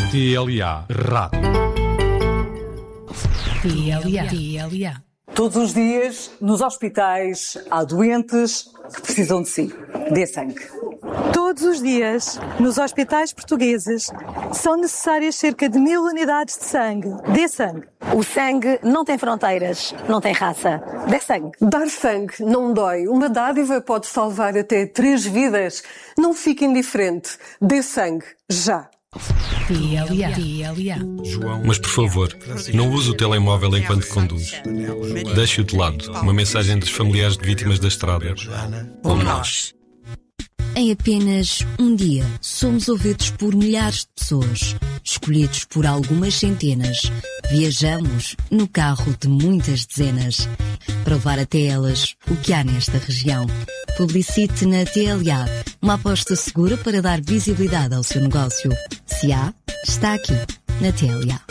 TLA Rádio. TLA. Todos os dias, nos hospitais, há doentes que precisam de si. Dê sangue. Todos os dias, nos hospitais portugueses, são necessárias cerca de 1000 unidades de sangue. Dê sangue. O sangue não tem fronteiras, não tem raça. Dê sangue. Dar sangue não dói. Uma dádiva pode salvar até 3 vidas. Não fique indiferente. Dê sangue, já. Mas por favor, não use o telemóvel enquanto conduz. Deixe-o de lado. Uma mensagem dos familiares de vítimas da estrada. Ou nós. Em apenas um dia, somos ouvidos por milhares de pessoas, escolhidos por algumas centenas. Viajamos no carro de muitas dezenas, para levar até elas o que há nesta região. Publicite na TLA, uma aposta segura para dar visibilidade ao seu negócio. Se há, está aqui, na TLA.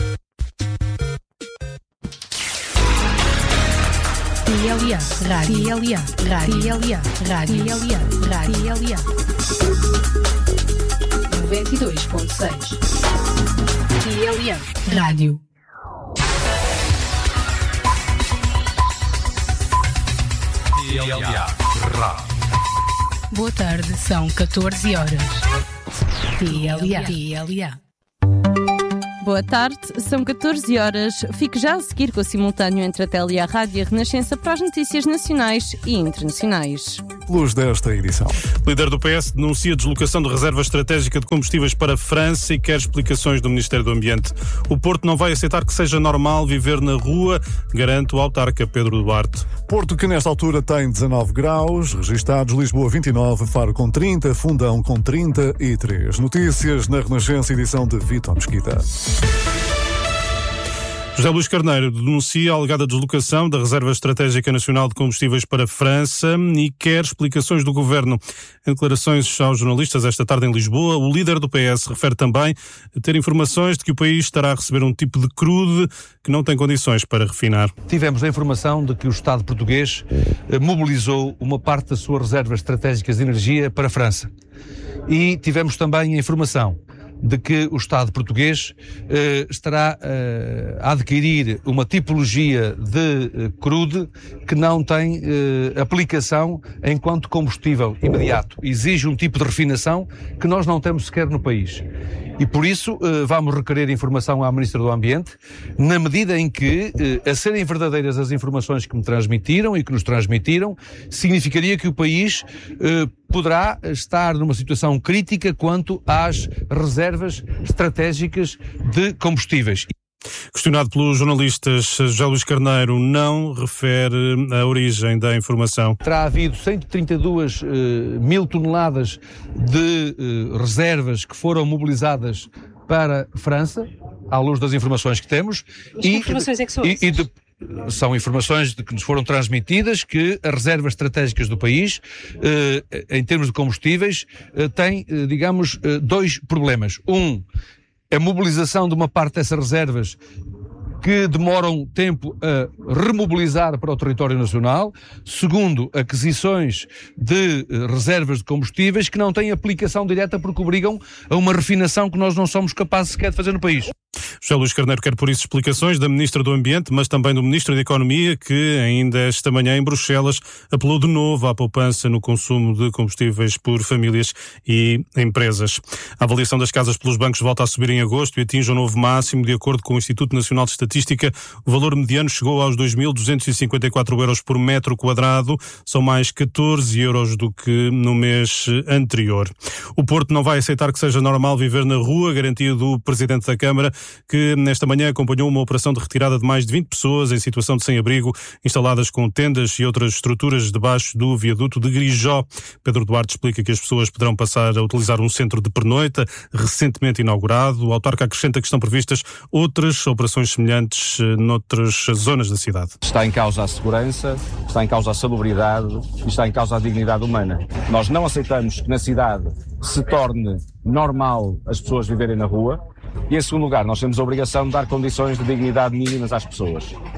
TLA Rádio. TLA Rádio. 92.6. TLA Rádio. TLA Rádio. Boa tarde, são 14 horas. TLA. Boa tarde, são 14 horas. Fique já a seguir com o simultâneo entre a TLA Rádio e a Renascença para as notícias nacionais e internacionais. Luz desta edição. O líder do PS denuncia a deslocação de reserva estratégica de combustíveis para a França e quer explicações do Ministério do Ambiente. O Porto não vai aceitar que seja normal viver na rua, garante o autarca Pedro Duarte. Porto, que nesta altura tem 19 graus, registados, Lisboa 29, Faro com 30, Fundão com 33. Notícias na Renascença, edição de Vítor Mesquita. José Luís Carneiro denuncia a alegada deslocação da Reserva Estratégica Nacional de Combustíveis para a França e quer explicações do Governo. Em declarações aos jornalistas esta tarde em Lisboa, o líder do PS refere também ter informações de que o país estará a receber um tipo de crude que não tem condições para refinar. Tivemos a informação de que o Estado português mobilizou uma parte das suas reservas estratégicas de energia para a França. E tivemos também a informação de que o Estado português estará a adquirir uma tipologia de crude que não tem aplicação enquanto combustível imediato. Exige um tipo de refinação que nós não temos sequer no país. E por isso vamos requerer informação à Ministra do Ambiente, na medida em que, a serem verdadeiras as informações que me transmitiram e que nos transmitiram, significaria que o país poderá estar numa situação crítica quanto às reservas estratégicas de combustíveis. Questionado pelos jornalistas, José Luís Carneiro não refere a origem da informação. Terá havido 132 mil toneladas de reservas que foram mobilizadas para a França, à luz das informações que temos. Mas que informações é que são essas? São informações que nos foram transmitidas que as reservas estratégicas do país, em termos de combustíveis, têm, digamos, 2 problemas. A mobilização de uma parte dessas reservas que demoram tempo a remobilizar para o território nacional. Segundo, aquisições de reservas de combustíveis que não têm aplicação direta porque obrigam a uma refinação que nós não somos capazes sequer de fazer no país. José Luís Carneiro quer por isso explicações da Ministra do Ambiente, mas também do Ministro da Economia, que ainda esta manhã em Bruxelas apelou de novo à poupança no consumo de combustíveis por famílias e empresas. A avaliação das casas pelos bancos volta a subir em agosto e atinge um novo máximo. De acordo com o Instituto Nacional de Estatística, o valor mediano chegou aos 2.254 euros por metro quadrado. São mais 14 euros do que no mês anterior. O Porto não vai aceitar que seja normal viver na rua, garantia do Presidente da Câmara, que nesta manhã acompanhou uma operação de retirada de mais de 20 pessoas em situação de sem-abrigo, instaladas com tendas e outras estruturas debaixo do viaduto de Grijó. Pedro Duarte explica que as pessoas poderão passar a utilizar um centro de pernoita recentemente inaugurado. O autarca acrescenta que estão previstas outras operações semelhantes noutras zonas da cidade. Está em causa a segurança, está em causa a salubridade e está em causa a dignidade humana. Nós não aceitamos que na cidade se torne normal as pessoas viverem na rua. E, em segundo lugar, nós temos a obrigação de dar condições de dignidade mínimas às pessoas.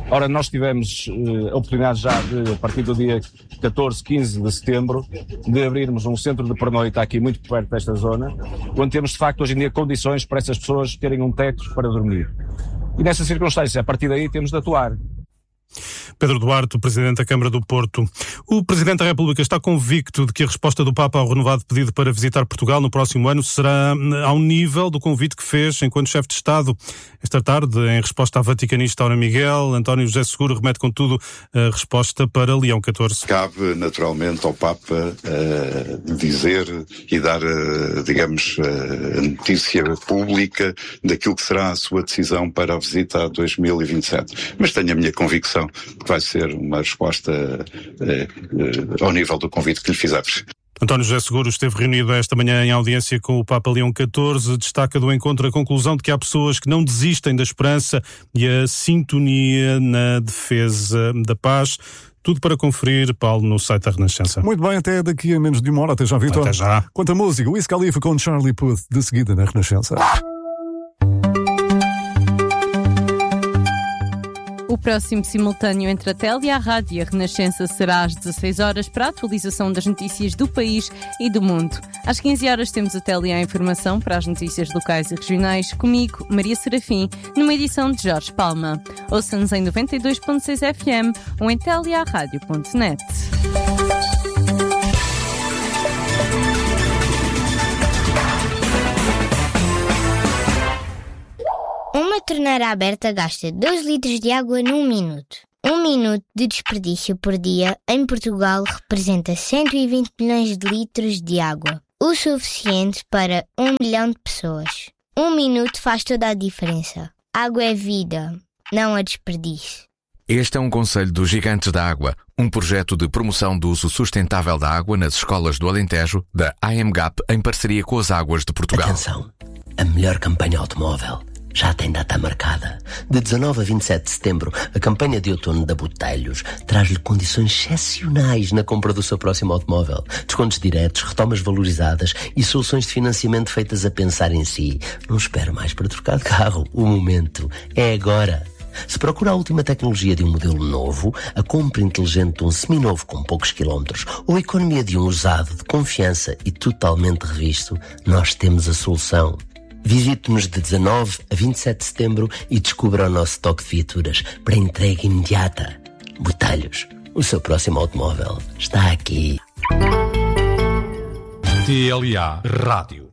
Ora, nós tivemos a oportunidade já de, a partir do dia 14, 15 de setembro, de abrirmos um centro de pernoite aqui muito perto desta zona, onde temos de facto hoje em dia condições para essas pessoas terem um teto para dormir. E nessa circunstância, a partir daí temos de atuar. Pedro Duarte, o Presidente da Câmara do Porto. O Presidente da República está convicto de que a resposta do Papa ao renovado pedido para visitar Portugal no próximo ano será ao nível do convite que fez enquanto chefe de Estado. Esta tarde, em resposta à vaticanista Aura Miguel, António José Seguro remete, contudo, a resposta para Leão XIV. Cabe, naturalmente, ao Papa dizer e dar, digamos, a notícia pública daquilo que será a sua decisão para a visita a 2027. Mas tenho a minha convicção que vai ser uma resposta ao nível do convite que lhe fizemos. António José Seguro esteve reunido esta manhã em audiência com o Papa Leão XIV. Destaca do encontro a conclusão de que há pessoas que não desistem da esperança e a sintonia na defesa da paz. Tudo para conferir, Paulo, no site da Renascença. Muito bem, até daqui a menos de uma hora. Até já, Vitor. Até já. Quanto à música, Wiz Khalifa com Charlie Puth, de seguida na Renascença. O próximo simultâneo entre a Tele e a Rádio e a Renascença será às 16 horas para a atualização das notícias do país e do mundo. Às 15 horas temos a Tele e a informação para as notícias locais e regionais, comigo, Maria Serafim, numa edição de Jorge Palma. Ouça-nos em 92.6 FM ou em telearadio.net. Uma torneira aberta gasta 2 litros de água num minuto. 1 minuto de desperdício por dia em Portugal representa 120 milhões de litros de água, o suficiente para 1 milhão de pessoas. 1 minuto faz toda a diferença. Água é vida, não a desperdício. Este é um conselho dos Gigantes da Água, um projeto de promoção do uso sustentável da água nas escolas do Alentejo, da AMGAP, em parceria com as Águas de Portugal. Atenção, a melhor campanha automóvel já tem data marcada. De 19 a 27 de setembro, a campanha de outono da Botelhos traz-lhe condições excepcionais na compra do seu próximo automóvel. Descontos diretos, retomas valorizadas e soluções de financiamento feitas a pensar em si. Não espere mais para trocar de carro. O momento é agora. Se procura a última tecnologia de um modelo novo, a compra inteligente de um seminovo com poucos quilómetros ou a economia de um usado de confiança e totalmente revisto, nós temos a solução. Visite-nos de 19 a 27 de setembro e descubra o nosso estoque de viaturas para entrega imediata. Botelhos, o seu próximo automóvel está aqui. TLA Rádio.